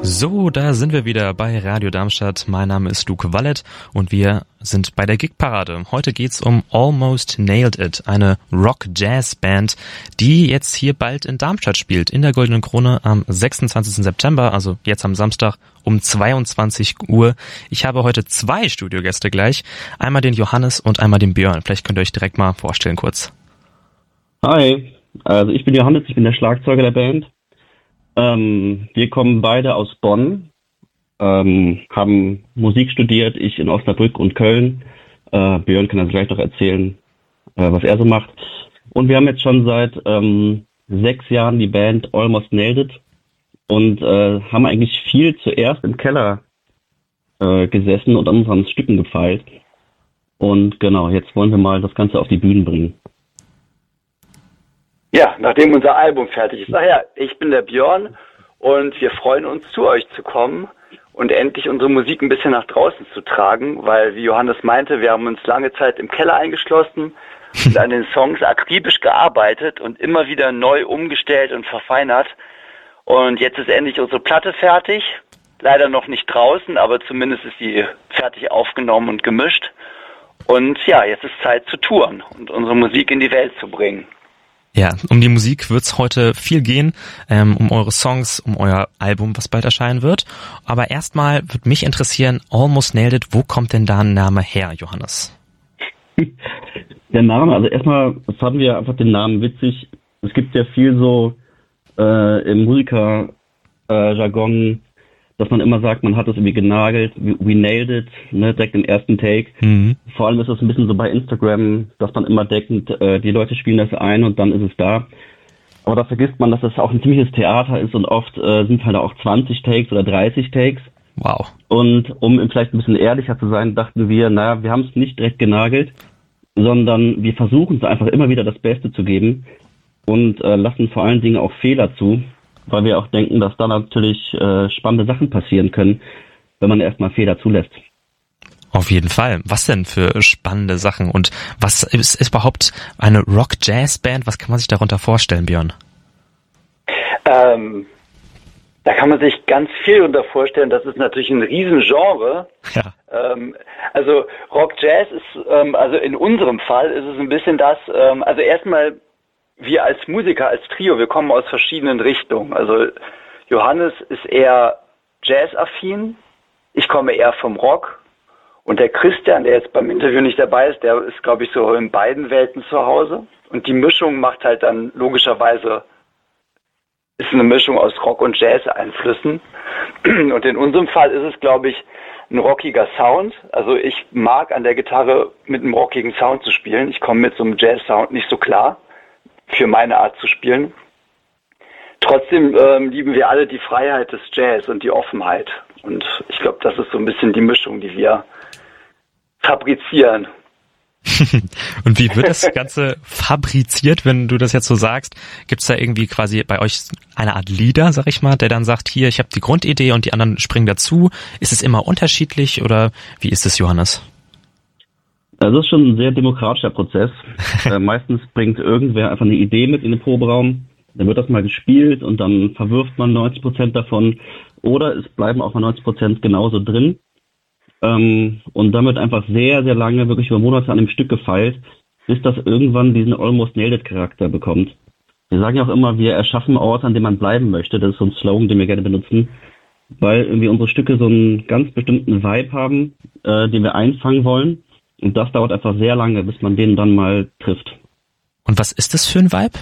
So, da sind wir wieder bei Radio Darmstadt. Mein Name ist Luke Wallet und wir sind bei der Gigparade. Heute geht's um Almost Nailed It, eine Rock-Jazz-Band, die jetzt hier bald in Darmstadt spielt, in der Goldenen Krone am 26. September, also jetzt am Samstag um 22 Uhr. Ich habe heute 2 Studiogäste gleich, einmal den Johannes und einmal den Björn. Vielleicht könnt ihr euch direkt mal vorstellen kurz. Hi, also ich bin Johannes, ich bin der Schlagzeuger der Band. Wir kommen beide aus Bonn, haben Musik studiert, ich in Osnabrück und Köln. Björn kann dann gleich noch erzählen, was er so macht. Und wir haben jetzt schon seit 6 Jahren die Band Almost Nailed It und haben eigentlich viel zuerst im Keller gesessen und an unseren Stücken gefeilt. Und genau, jetzt wollen wir mal das Ganze auf die Bühne bringen. Ja, nachdem unser Album fertig ist. Ach ja, ich bin der Björn und wir freuen uns, zu euch zu kommen und endlich unsere Musik ein bisschen nach draußen zu tragen, weil, wie Johannes meinte, wir haben uns lange Zeit im Keller eingeschlossen und an den Songs akribisch gearbeitet und immer wieder neu umgestellt und verfeinert. Und jetzt ist endlich unsere Platte fertig. Leider noch nicht draußen, aber zumindest ist sie fertig aufgenommen und gemischt. Und ja, jetzt ist Zeit zu touren und unsere Musik in die Welt zu bringen. Ja, um die Musik wird's heute viel gehen, um eure Songs, um euer Album, was bald erscheinen wird. Aber erstmal würde mich interessieren, Almost Nailed It, wo kommt denn da ein Name her, Johannes? Der Name, also erstmal fanden wir einfach den Namen witzig. Es gibt ja viel so im Musiker-Jargon, dass man immer sagt, man hat es irgendwie genagelt, we nailed it, ne, direkt im ersten Take. Mhm. Vor allem ist es ein bisschen so bei Instagram, dass man immer denkt, die Leute spielen das ein und dann ist es da. Aber da vergisst man, dass das auch ein ziemliches Theater ist und oft sind halt auch 20 Takes oder 30 Takes. Wow. Und um vielleicht ein bisschen ehrlicher zu sein, dachten wir, naja, wir haben es nicht direkt genagelt, sondern wir versuchen es einfach immer wieder das Beste zu geben und lassen vor allen Dingen auch Fehler zu, weil wir auch denken, dass da natürlich spannende Sachen passieren können, wenn man erstmal Fehler zulässt. Auf jeden Fall. Was denn für spannende Sachen? Und was ist überhaupt eine Rock-Jazz-Band? Was kann man sich darunter vorstellen, Björn? Da kann man sich ganz viel darunter vorstellen. Das ist natürlich ein Riesengenre. Ja. Also Rock-Jazz ist, also in unserem Fall ist es ein bisschen das, also erstmal wir als Musiker, als Trio, wir kommen aus verschiedenen Richtungen. Also Johannes ist eher Jazz-affin, ich komme eher vom Rock und der Christian, der jetzt beim Interview nicht dabei ist, der ist, glaube ich, so in beiden Welten zu Hause. Und die Mischung macht halt dann logischerweise, ist eine Mischung aus Rock- und Jazz-Einflüssen. Und in unserem Fall ist es, glaube ich, ein rockiger Sound. Also ich mag an der Gitarre mit einem rockigen Sound zu spielen. Ich komme mit so einem Jazz-Sound nicht so klar, für meine Art zu spielen. Trotzdem lieben wir alle die Freiheit des Jazz und die Offenheit. Und ich glaube, das ist so ein bisschen die Mischung, die wir fabrizieren. Und wie wird das Ganze fabriziert, wenn du das jetzt so sagst? Gibt es da irgendwie quasi bei euch eine Art Leader, sag ich mal, der dann sagt, hier, ich habe die Grundidee und die anderen springen dazu? Ist es immer unterschiedlich oder wie ist es, Johannes? Das ist schon ein sehr demokratischer Prozess. Meistens bringt irgendwer einfach eine Idee mit in den Proberaum, dann wird das mal gespielt und dann verwirft man 90% davon oder es bleiben auch mal 90% genauso drin. Und dann wird einfach sehr, sehr lange, wirklich über Monate an dem Stück gefeilt, bis das irgendwann diesen Almost Nailed It Charakter bekommt. Wir sagen ja auch immer, wir erschaffen Orte, an dem man bleiben möchte. Das ist so ein Slogan, den wir gerne benutzen, weil irgendwie unsere Stücke so einen ganz bestimmten Vibe haben, den wir einfangen wollen. Und das dauert einfach sehr lange, bis man den dann mal trifft. Und was ist das für ein Vibe?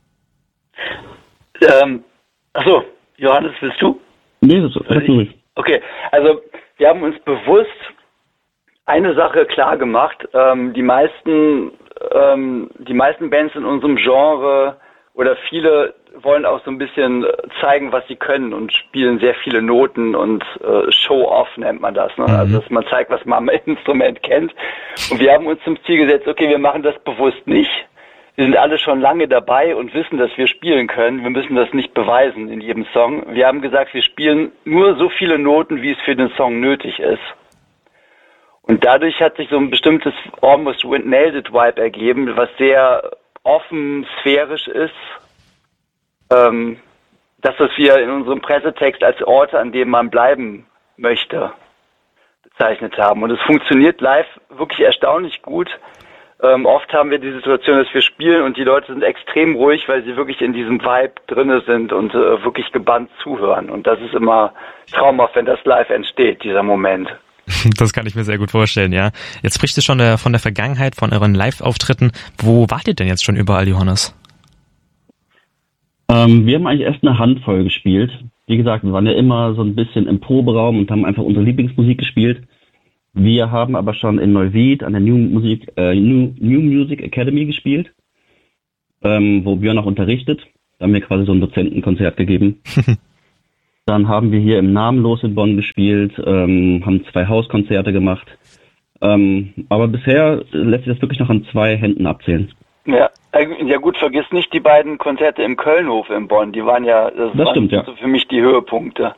Achso, Johannes, willst du? Nee, das ist nicht. Okay, also wir haben uns bewusst eine Sache klar gemacht. Die meisten Bands in unserem Genre oder viele wollen auch so ein bisschen zeigen, was sie können und spielen sehr viele Noten und Show-off nennt man das. Ne? Also dass man zeigt, was man am Instrument kennt. Und wir haben uns zum Ziel gesetzt, okay, wir machen das bewusst nicht. Wir sind alle schon lange dabei und wissen, dass wir spielen können. Wir müssen das nicht beweisen in jedem Song. Wir haben gesagt, wir spielen nur so viele Noten, wie es für den Song nötig ist. Und dadurch hat sich so ein bestimmtes Almost Nailed It Vibe ergeben, was sehr offen, sphärisch ist. das, was wir in unserem Pressetext als Orte, an denen man bleiben möchte, bezeichnet haben. Und es funktioniert live wirklich erstaunlich gut. Oft haben wir die Situation, dass wir spielen und die Leute sind extrem ruhig, weil sie wirklich in diesem Vibe drinne sind und wirklich gebannt zuhören. Und das ist immer traumhaft, wenn das live entsteht, dieser Moment. Das kann ich mir sehr gut vorstellen, ja. Jetzt sprichst du schon von der Vergangenheit, von euren Live-Auftritten. Wo wart ihr denn jetzt schon überall, Johannes? Wir haben eigentlich erst eine Handvoll gespielt. Wie gesagt, wir waren ja immer so ein bisschen im Proberaum und haben einfach unsere Lieblingsmusik gespielt. Wir haben aber schon in Neuwied an der New Music Academy gespielt, wo Björn auch unterrichtet. Da haben wir quasi so ein Dozentenkonzert gegeben. Dann haben wir hier im Namenlos in Bonn gespielt, haben 2 Hauskonzerte gemacht. Aber bisher lässt sich das wirklich noch an 2 Händen abzählen. Ja gut, vergiss nicht die beiden Konzerte im Kölnhof in Bonn. Die waren das waren stimmt, ja. So für mich die Höhepunkte.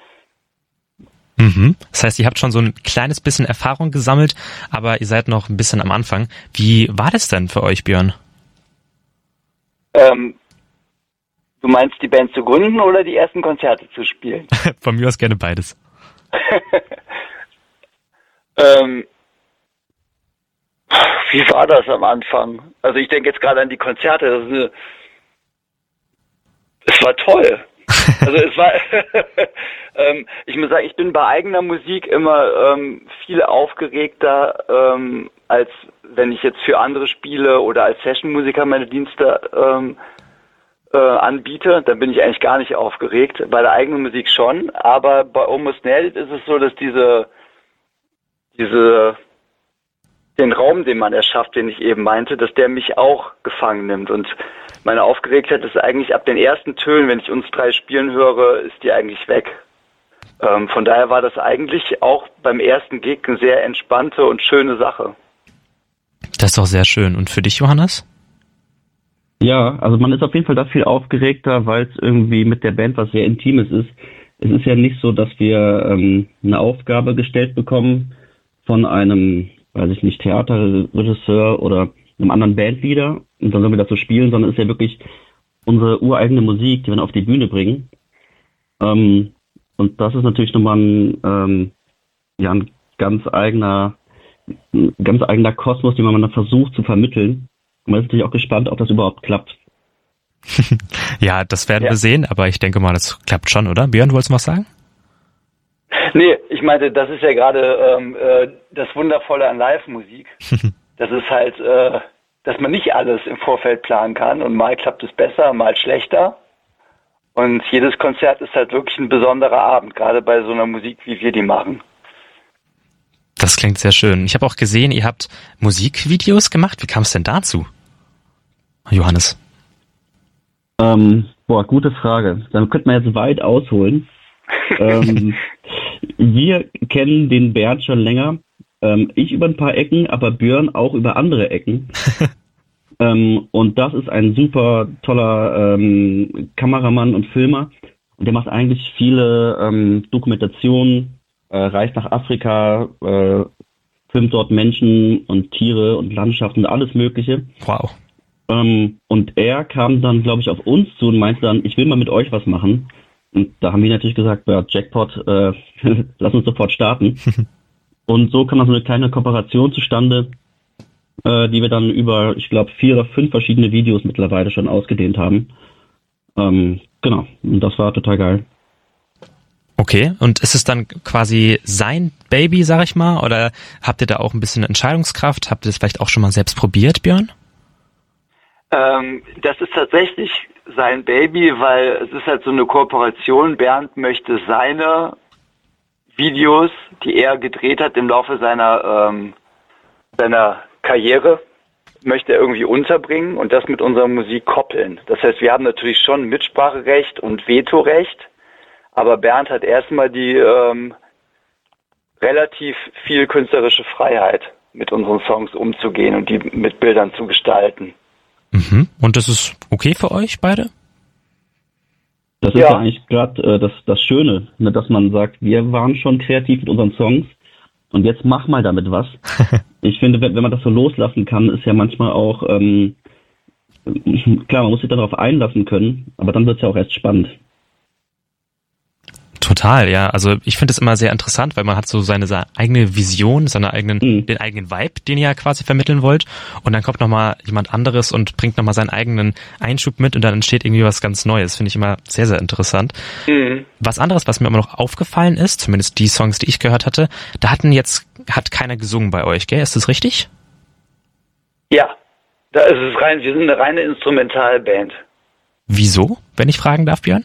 Mhm. Das heißt, ihr habt schon so ein kleines bisschen Erfahrung gesammelt, aber ihr seid noch ein bisschen am Anfang. Wie war das denn für euch, Björn? Du meinst, die Band zu gründen oder die ersten Konzerte zu spielen? Von mir aus gerne beides. Wie war das am Anfang? Also ich denke jetzt gerade an die Konzerte. Es war toll. Also es war, ich muss sagen, ich bin bei eigener Musik immer viel aufgeregter, als wenn ich jetzt für andere spiele oder als Sessionmusiker meine Dienste anbiete. Dann bin ich eigentlich gar nicht aufgeregt. Bei der eigenen Musik schon, aber bei Almost Nailed It ist es so, dass den Raum, den man erschafft, den ich eben meinte, dass der mich auch gefangen nimmt. Und meine Aufgeregtheit ist eigentlich ab den ersten Tönen, wenn ich uns 3 spielen höre, ist die eigentlich weg. Von daher war das eigentlich auch beim ersten Gig eine sehr entspannte und schöne Sache. Das ist doch sehr schön. Und für dich, Johannes? Ja, also man ist auf jeden Fall da viel aufgeregter, weil es irgendwie mit der Band was sehr Intimes ist. Es ist ja nicht so, dass wir eine Aufgabe gestellt bekommen von einem, weiß ich nicht, Theaterregisseur oder einem anderen Bandleader und dann sollen wir das so spielen, sondern es ist ja wirklich unsere ureigene Musik, die wir dann auf die Bühne bringen. Und das ist natürlich nochmal ein ganz eigener Kosmos, den man dann versucht zu vermitteln. Und man ist natürlich auch gespannt, ob das überhaupt klappt. Ja, das werden wir sehen, aber ich denke mal, das klappt schon, oder? Björn, wolltest du was sagen? Nee, ich meinte, das ist ja gerade das Wundervolle an Live-Musik. Das ist halt, dass man nicht alles im Vorfeld planen kann und mal klappt es besser, mal schlechter. Und jedes Konzert ist halt wirklich ein besonderer Abend, gerade bei so einer Musik, wie wir die machen. Das klingt sehr schön. Ich habe auch gesehen, ihr habt Musikvideos gemacht. Wie kam es denn dazu, Johannes? Gute Frage. Dann könnte man jetzt weit ausholen. Wir kennen den Bernd schon länger. Ich über ein paar Ecken, aber Björn auch über andere Ecken. Und das ist ein super toller Kameramann und Filmer. Und der macht eigentlich viele Dokumentationen, reist nach Afrika, filmt dort Menschen und Tiere und Landschaften, alles Mögliche. Wow. Und er kam dann, glaube ich, auf uns zu und meinte dann, ich will mal mit euch was machen. Und da haben wir natürlich gesagt, ja, Jackpot, lass uns sofort starten. Und so kam dann so eine kleine Kooperation zustande, die wir dann über, ich glaube, 4 oder 5 verschiedene Videos mittlerweile schon ausgedehnt haben. Genau, und das war total geil. Okay, und ist es dann quasi sein Baby, sag ich mal, oder habt ihr da auch ein bisschen Entscheidungskraft? Habt ihr das vielleicht auch schon mal selbst probiert, Björn? Das ist tatsächlich sein Baby, weil es ist halt so eine Kooperation. Bernd möchte seine Videos, die er gedreht hat im Laufe seiner Karriere, möchte er irgendwie unterbringen und das mit unserer Musik koppeln. Das heißt, wir haben natürlich schon Mitspracherecht und Vetorecht, aber Bernd hat erstmal die relativ viel künstlerische Freiheit, mit unseren Songs umzugehen und die mit Bildern zu gestalten. Mhm. Und das ist okay für euch beide? Das ist ja eigentlich gerade das Schöne, ne, dass man sagt, wir waren schon kreativ mit unseren Songs und jetzt mach mal damit was. Ich finde, wenn man das so loslassen kann, ist ja manchmal auch, klar, man muss sich darauf einlassen können, aber dann wird es ja auch erst spannend. Total, ja. Also ich finde es immer sehr interessant, weil man hat so seine eigene Vision, den eigenen Vibe, den ihr ja quasi vermitteln wollt. Und dann kommt nochmal jemand anderes und bringt nochmal seinen eigenen Einschub mit und dann entsteht irgendwie was ganz Neues. Finde ich immer sehr, sehr interessant. Was anderes, was mir immer noch aufgefallen ist, zumindest die Songs, die ich gehört hatte, hat keiner gesungen bei euch, gell? Ist das richtig? Ja, da ist es rein. Wir sind eine reine Instrumentalband. Wieso, wenn ich fragen darf, Björn?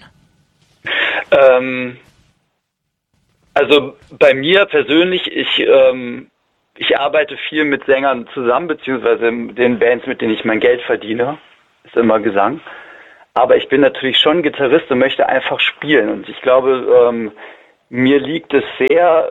Also bei mir persönlich, ich arbeite viel mit Sängern zusammen, beziehungsweise den Bands, mit denen ich mein Geld verdiene, ist immer Gesang. Aber ich bin natürlich schon Gitarrist und möchte einfach spielen. Und ich glaube, mir liegt es sehr,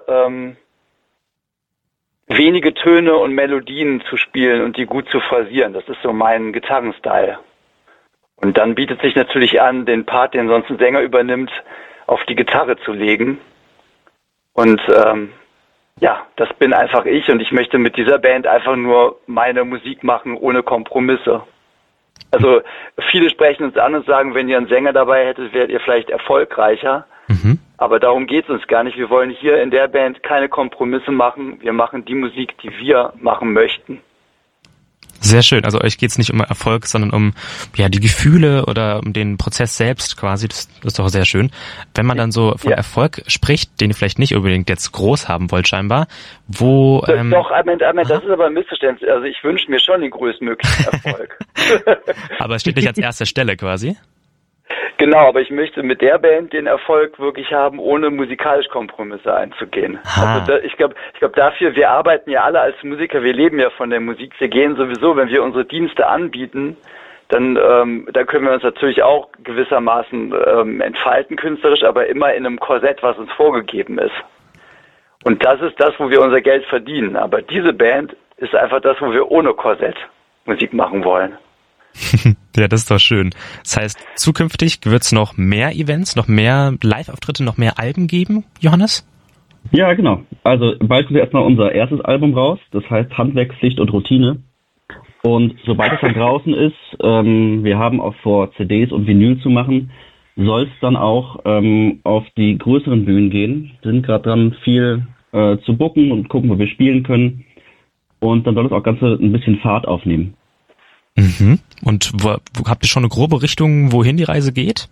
wenige Töne und Melodien zu spielen und die gut zu phrasieren. Das ist so mein Gitarrenstyle. Und dann bietet sich natürlich an, den Part, den sonst ein Sänger übernimmt, auf die Gitarre zu legen. Und das bin einfach ich und ich möchte mit dieser Band einfach nur meine Musik machen, ohne Kompromisse. Also viele sprechen uns an und sagen, wenn ihr einen Sänger dabei hättet, wärt ihr vielleicht erfolgreicher. Aber darum geht es uns gar nicht. Wir wollen hier in der Band keine Kompromisse machen. Wir machen die Musik, die wir machen möchten. Sehr schön. Also euch geht es nicht um Erfolg, sondern um die Gefühle oder um den Prozess selbst quasi. Das ist doch sehr schön. Wenn man dann so von Erfolg spricht, den ihr vielleicht nicht unbedingt jetzt groß haben wollt scheinbar, wo... Doch, Ahmed, das ist aber ein Missverständnis. Also ich wünsche mir schon den größtmöglichen Erfolg. Aber es steht nicht an erster Stelle quasi? Genau, aber ich möchte mit der Band den Erfolg wirklich haben, ohne musikalisch Kompromisse einzugehen. Also ich glaube dafür, wir arbeiten ja alle als Musiker, wir leben ja von der Musik, wir gehen sowieso, wenn wir unsere Dienste anbieten, dann da können wir uns natürlich auch gewissermaßen entfalten künstlerisch, aber immer in einem Korsett, was uns vorgegeben ist. Und das ist das, wo wir unser Geld verdienen. Aber diese Band ist einfach das, wo wir ohne Korsett Musik machen wollen. Ja, das ist doch schön. Das heißt, zukünftig wird es noch mehr Events, noch mehr Live-Auftritte, noch mehr Alben geben, Johannes? Ja, genau. Also bald kommt erstmal unser erstes Album raus, das heißt Handwerk, Pflicht und Routine. Und sobald es dann draußen ist, wir haben auch vor, CDs und Vinyl zu machen, soll es dann auch auf die größeren Bühnen gehen. Wir sind gerade dran, viel zu booken und gucken, wo wir spielen können. Und dann soll das auch Ganze ein bisschen Fahrt aufnehmen. Und wo habt ihr schon eine grobe Richtung, wohin die Reise geht?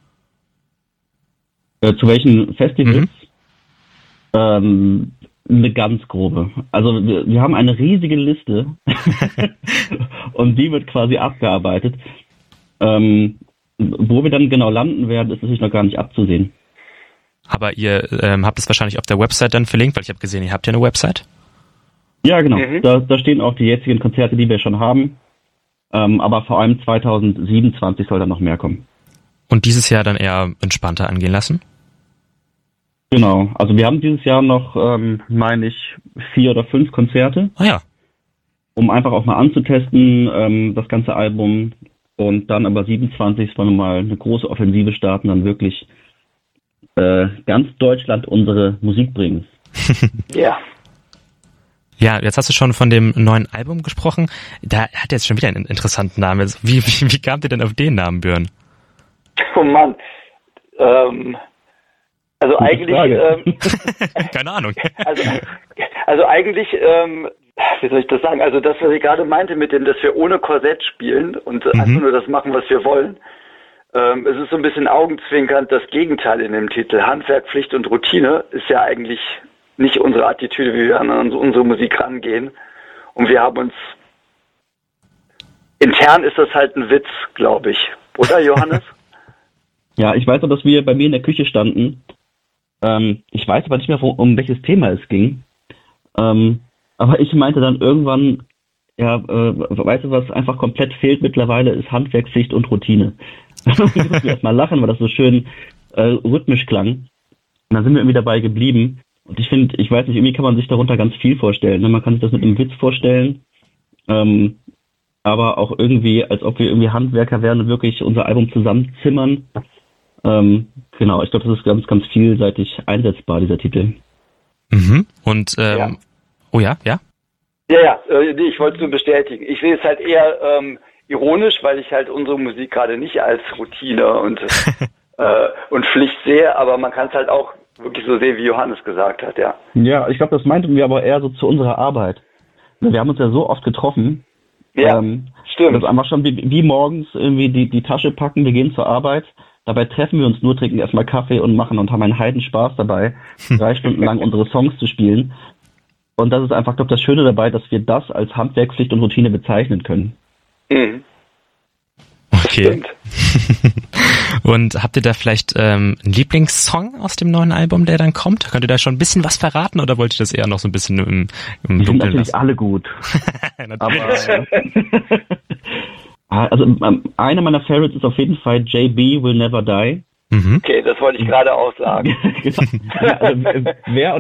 Zu welchen Festivals? Eine ganz grobe. Also wir haben eine riesige Liste und die wird quasi abgearbeitet. Wo wir dann genau landen werden, ist natürlich noch gar nicht abzusehen. Aber ihr habt es wahrscheinlich auf der Website dann verlinkt, weil ich habe gesehen, ihr habt ja eine Website. Ja, genau. Da stehen auch die jetzigen Konzerte, die wir schon haben. Aber vor allem 2027 soll dann noch mehr kommen. Und dieses Jahr dann eher entspannter angehen lassen? Genau. Also wir haben dieses Jahr noch, meine ich, 4 oder 5 Konzerte. Ah ja. Um einfach auch mal anzutesten, das ganze Album. Und dann aber 27 wollen wir mal eine große Offensive starten, dann wirklich ganz Deutschland unsere Musik bringen. Ja. Ja, jetzt hast du schon von dem neuen Album gesprochen. Da hat jetzt schon wieder einen interessanten Namen. Wie kamt ihr denn auf den Namen, Björn? Oh Mann. Also eigentlich... Keine Ahnung. Also eigentlich, wie soll ich das sagen? Also das, was ich gerade meinte mit dem, dass wir ohne Korsett spielen und einfach nur das machen, was wir wollen. Es ist so ein bisschen augenzwinkernd das Gegenteil in dem Titel. Handwerk, Pflicht und Routine ist ja eigentlich nicht unsere Attitüde, wie wir an unsere Musik rangehen. Und wir haben uns... Intern ist das halt ein Witz, glaube ich. Oder, Johannes? Ja, ich weiß noch, dass wir bei mir in der Küche standen. Ich weiß aber nicht mehr, um welches Thema es ging. Aber ich meinte dann irgendwann, weißt du, was einfach komplett fehlt mittlerweile, ist Handwerk, Pflicht und Routine. Ich musste erst mal lachen, weil das so schön rhythmisch klang. Und dann sind wir irgendwie dabei geblieben. Und ich finde, ich weiß nicht, irgendwie kann man sich darunter ganz viel vorstellen. Man kann sich das mit einem Witz vorstellen, aber auch irgendwie, als ob wir irgendwie Handwerker wären und wirklich unser Album zusammenzimmern. Genau, ich glaube, das ist ganz, ganz vielseitig einsetzbar, dieser Titel. Und, ja. Oh ja? Ja, ich wollte es nur bestätigen. Ich sehe es halt eher ironisch, weil ich halt unsere Musik gerade nicht als Routine und Pflicht sehe, aber man kann es halt auch wirklich so sehen, wie Johannes gesagt hat, ja. Ja, ich glaube, das meinten wir aber eher so zu unserer Arbeit. Wir haben uns ja so oft getroffen. Ja, stimmt. Das ist einfach schon wie morgens irgendwie die Tasche packen, wir gehen zur Arbeit. Dabei treffen wir uns nur, trinken erstmal Kaffee und haben einen Heidenspaß dabei, 3 Stunden lang unsere Songs zu spielen. Und das ist einfach, glaube ich, das Schöne dabei, dass wir das als Handwerk, Pflicht und Routine bezeichnen können. Mhm. Okay. Und habt ihr da vielleicht einen Lieblingssong aus dem neuen Album, der dann kommt? Könnt ihr da schon ein bisschen was verraten oder wollt ihr das eher noch so ein bisschen im Die sind Dunkeln natürlich lassen? alle gut. Aber also einer meiner Favorites ist auf jeden Fall JB Will Never Die. Mhm. okay, das wollte ich gerade auch sagen. Genau. Ja, also, wer